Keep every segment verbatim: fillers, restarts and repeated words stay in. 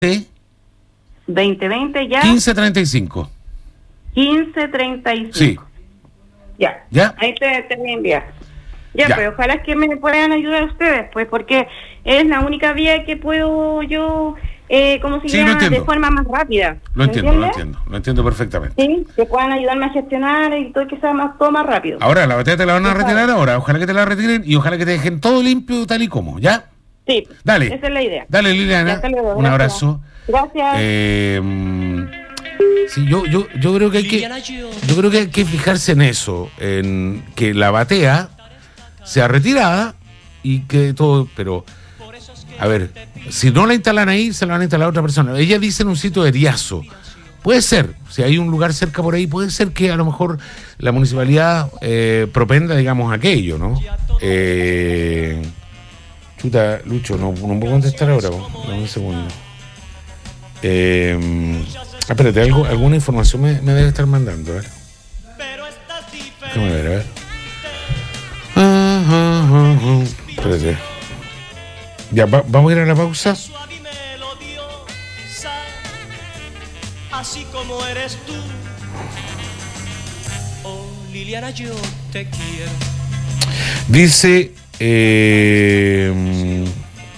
veinte veinte ya. quince treinta y cinco. quince treinta y cinco. Sí. Ya. ¿Ya? Ahí te, te voy a enviar. Ya, Ya. pues ojalá que me puedan ayudar ustedes, pues, porque es la única vía que puedo yo, eh, como se Sí, lo llama, entiendo. de forma más rápida. Lo entiendo, lo ¿Entiendes? entiendo, lo entiendo perfectamente. Sí, que puedan ayudarme a gestionar y todo, que sea más, todo más rápido. Ahora, la batea te la van a Exacto. retirar ahora. Ojalá que te la retiren y ojalá que te dejen todo limpio tal y como, ¿ya? Sí, Dale. esa es la idea. Dale, Ya, Liliana. hasta luego, Un gracias. abrazo. Gracias. Eh, mm, sí, yo, yo, yo creo que hay que, yo creo que hay que fijarse en eso, en que la batea sea retirada y que todo, pero a ver, si no la instalan ahí, se la van a instalar a otra persona. Ella dice en un sitio de Riazo. Puede ser, si hay un lugar cerca por ahí, puede ser que a lo mejor la municipalidad eh, propenda, digamos, aquello, ¿no? Eh, chuta, Lucho, no, no puedo contestar ahora, po. Dame un segundo. Eh, ah, espérate, algo, alguna información me, me debe estar mandando, a ver. Déjame ver, a ver. Ah, ah, ah, ah. Espérate. Ya, va- vamos a ir a la pausa. Así como eres tú. Oh, Liliana, yo te quiero. Dice, eh,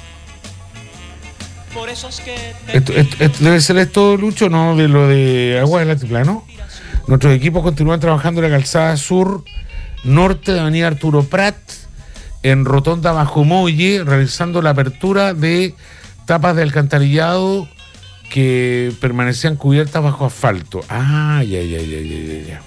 Por eso es que te esto, esto- esto debe ser esto, Lucho, ¿no? De lo de Agua del Altiplano. Nuestros equipos continúan trabajando en la calzada sur norte de Avenida Arturo Prat, en Rotonda Bajo Muelle, realizando la apertura de tapas de alcantarillado que permanecían cubiertas bajo asfalto. Ah, ya, ya, ya, ya, ya, ya.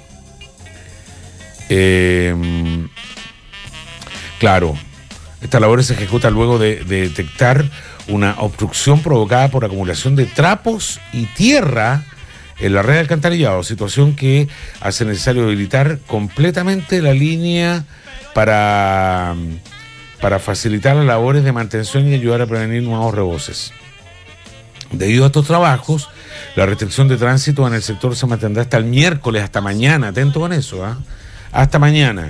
Eh, claro, esta labor se ejecuta luego de, de detectar una obstrucción provocada por acumulación de trapos y tierra en la red de alcantarillado, situación que hace necesario habilitar completamente la línea para, para facilitar las labores de mantención y ayudar a prevenir nuevos reboses. Debido a estos trabajos, la restricción de tránsito en el sector se mantendrá hasta el miércoles, hasta mañana, atento con eso, ¿ah? Hasta mañana.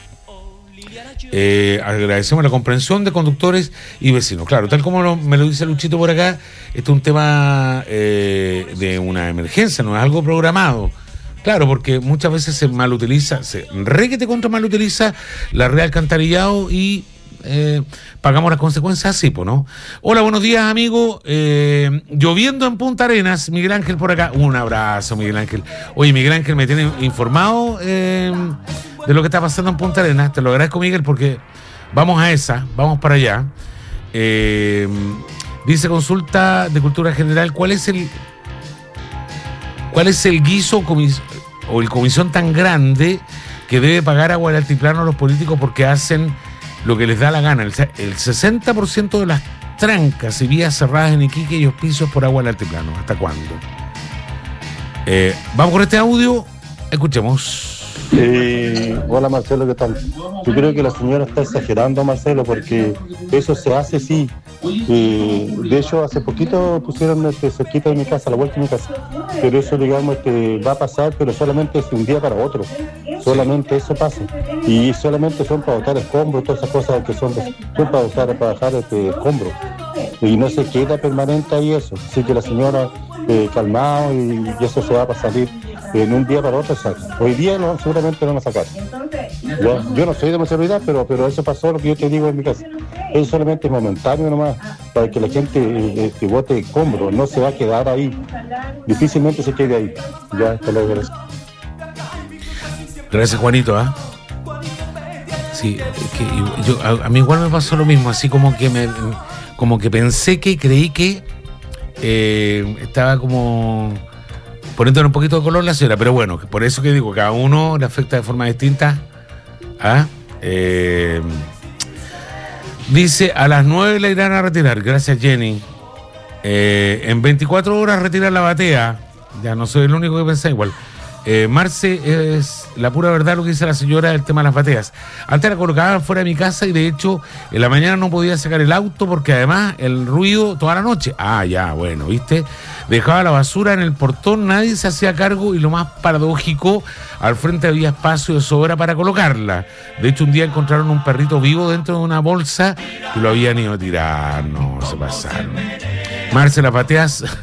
Eh, agradecemos la comprensión de conductores y vecinos. Claro, tal como lo, me lo dice Luchito por acá, este es un tema eh, de una emergencia, no es algo programado. Claro, porque muchas veces se malutiliza, se re que te contra malutiliza la red de alcantarillado y eh, pagamos las consecuencias así, pues, ¿no? Hola, buenos días, amigo. Eh, lloviendo en Punta Arenas, Miguel Ángel por acá. Un abrazo, Miguel Ángel. Oye, Miguel Ángel me tiene informado eh, de lo que está pasando en Punta Arenas. Te lo agradezco, Miguel, porque vamos a esa, vamos para allá. Eh, dice consulta de cultura general, ¿cuál es el cuál es el guiso comis, o el comisión tan grande que debe pagar Agua del Altiplano a los políticos porque hacen lo que les da la gana? El, el sesenta por ciento de las trancas y vías cerradas en Iquique y Hospicios por Agua del Altiplano. ¿Hasta cuándo? Eh, vamos con este audio. Escuchemos. Eh, hola Marcelo, ¿qué tal? Yo creo que la señora está exagerando, Marcelo, porque eso se hace sí. Eh, de hecho, hace poquito pusieron este, cerquita de mi casa, a la vuelta de mi casa. Pero eso, digamos, este, va a pasar, pero solamente es de un día para otro. Solamente eso pasa. Y solamente son para botar escombros, todas esas cosas que son, son para, usar, para bajar este, escombros. Y no se queda permanente ahí eso. Así que la señora, eh, calmado, y, y eso se va a salir en un día para otro. Saca. Hoy día no, seguramente lo van a sacar. Yo, yo no soy de mucha seguridad, pero, pero eso pasó, lo que yo te digo en mi casa. Es solamente momentáneo nomás, para que la gente eh, este, bote escombros, no se va a quedar ahí. Difícilmente se quede ahí. Ya, hasta luego, gracias. Gracias, Juanito, ¿ah? Sí, es que yo, a, a mí igual me pasó lo mismo, así como que me, como que pensé que creí que eh, estaba como poniéndole un poquito de color la señora, pero bueno, por eso que digo, cada uno le afecta de forma distinta. ¿Ah? Eh, dice, a las nueve la irán a retirar. Gracias, Jenny. Eh, en veinticuatro horas retirar la batea. Ya no soy el único que pensé igual. Eh, Marce, es la pura verdad lo que dice la señora del tema de las bateas. Antes la colocaban fuera de mi casa y de hecho en la mañana no podía sacar el auto porque además el ruido toda la noche. Ah, ya, bueno, ¿viste? Dejaba la basura en el portón, nadie se hacía cargo y lo más paradójico, al frente había espacio de sobra para colocarla. De hecho, un día encontraron un perrito vivo dentro de una bolsa y lo habían ido a tirar. No, se pasaron. Marce, la pateas